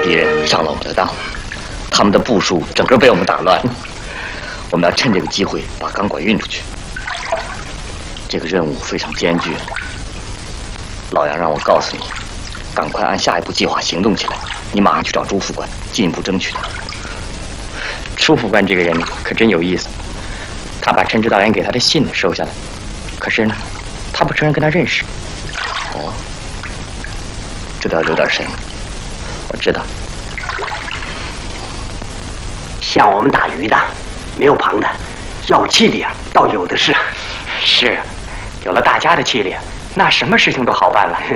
敌人上了我们的当，他们的部署整个被我们打乱。我们要趁这个机会把钢管运出去。这个任务非常艰巨，老杨让我告诉你，赶快按下一步计划行动起来。你马上去找朱副官，进一步争取他。 朱副官这个人可真有意思，他把陈指导员给他的信收下来，可是呢，他不承认跟他认识。 哦，这倒有点深。我知道， 像我们打鱼的，没有旁的，要气力啊，倒有的是。 是，有了大家的气力，那什么事情都好办了。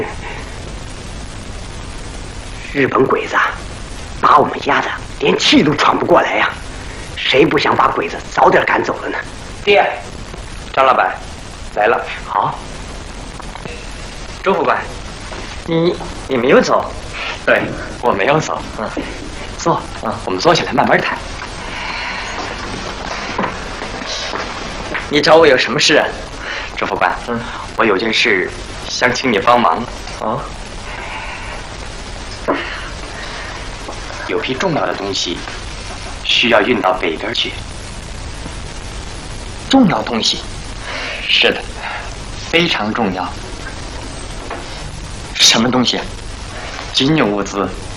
日本鬼子啊，把我们压得连气都喘不过来呀！谁不想把鬼子早点赶走了呢？ 爹，张老板，来了。好，朱副官，你没有走？对，我没有走。坐，我们坐下来慢慢谈。你找我有什么事啊，朱副官？我有件事想请你帮忙。哦。有批重要的东西需要运到北边去。重要东西？是的，非常重要。什么东西？军用物资。